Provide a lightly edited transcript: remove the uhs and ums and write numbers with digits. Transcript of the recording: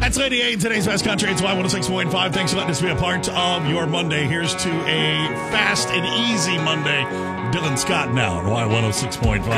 That's Lady A in today's Best Country. It's Y106.5. Thanks for letting us be a part of your Monday. Here's to a fast and easy Monday. Dylan Scott now on Y106.5.